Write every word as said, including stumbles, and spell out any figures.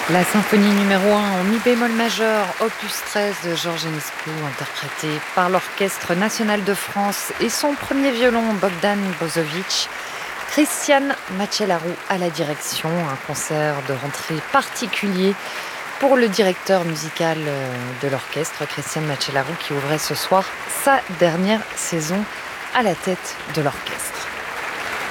La symphonie numéro un en mi bémol majeur, opus treize de Georges Enescu, interprétée par l'Orchestre national de France et son premier violon Bogdan Bozovic. Christian Macellaro à la direction, un concert de rentrée particulier pour le directeur musical de l'orchestre, Christian Macellaro, qui ouvrait ce soir sa dernière saison à la tête de l'orchestre.